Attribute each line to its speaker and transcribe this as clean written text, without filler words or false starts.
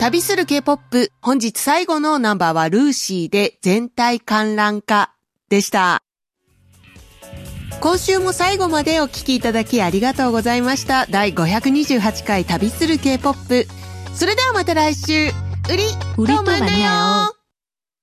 Speaker 1: 旅する K-POP、本日最後のナンバーはルーシーで全体観覧化でした。今週も最後までお聞きいただきありがとうございました。第528回旅する K-POP。それではまた来週。우리 또 만나요.